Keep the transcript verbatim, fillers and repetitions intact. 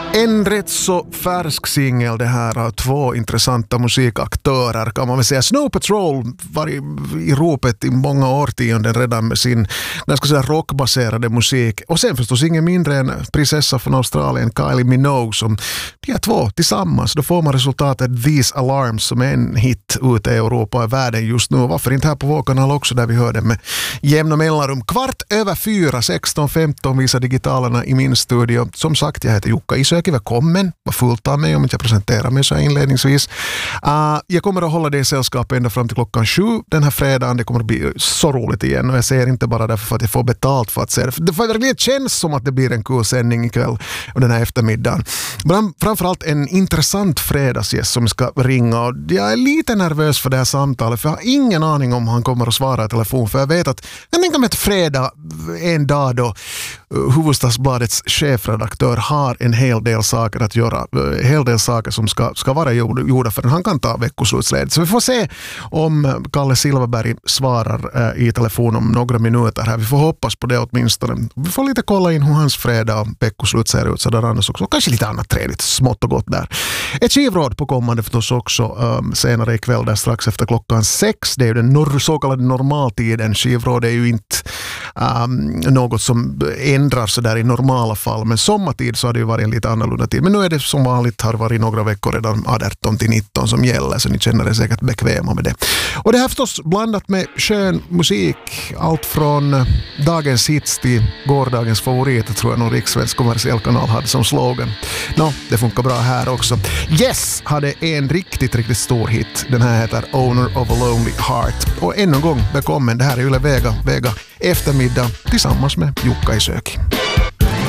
En rätt så färsk singel det här av två intressanta musikaktörer kan man väl säga. Snow Patrol var i, i ropet i många årtionden redan med sin ganska så rockbaserade musik. Och sen förstås ingen mindre än prinsessa från Australien Kylie Minogue som de här två tillsammans. Då får man resultatet These Alarms som är en hit ute i Europa och världen just nu. Varför inte här på vår kanal också där vi hörde med jämna mellanrum. Kvart över fyra, sexton femton visar digitalerna i min studio. Som sagt, jag heter Jukka Isö. Välkommen, vad fullt av mig om inte jag presenterar mig så här inledningsvis. Uh, jag kommer att hålla dig i sällskap ända fram till klockan sju den här fredagen. Det kommer att bli så roligt igen och jag säger inte bara därför att jag får betalt för att se det. Det verkligen känns som att det blir en kul sändning ikväll och den här eftermiddagen. Men framförallt en intressant fredagsgäst som ska ringa och jag är lite nervös för det här samtalet för jag har ingen aning om han kommer att svara i telefon för jag vet att jag tänker mig att fredag en dag då Hufvudstadsbladets chefredaktör har en hel del saker att göra, en hel del saker som ska, ska vara gjorda för han kan ta veckoslutsledigt. Så vi får se om Kalle Silverberg svarar äh, i telefon om några minuter här. Vi får hoppas på det åtminstone. Vi får lite kolla in hur hans fredag och veckoslut ser ut så där annars också. Och kanske lite annat trevligt, smått och gott där. Ett skivråd på kommande förstås också um, senare ikväll där strax efter klockan sex. Det är ju den nor- så kallade normaltiden. Skivråd är ju inte um, något som ändrar så där i normala fall. Men sommartid så har det ju varit en lite annorlunda tid. Men nu är det som vanligt har varit några veckor redan arton till nitton som gäller så ni känner er säkert bekväma med det. Och det här förstås blandat med skön musik. Allt från dagens hits till gårdagens favoriter tror jag någon riksvensk kommersiell kanal hade som slogan. Nå, det funkar bra här också. Yes hade en riktigt, riktigt stor hit. Den här heter Owner of a Lonely Heart. Och ännu en gång, välkommen. Det här är Yle Vega, Vega eftermiddag tillsammans med Jukka Isöki.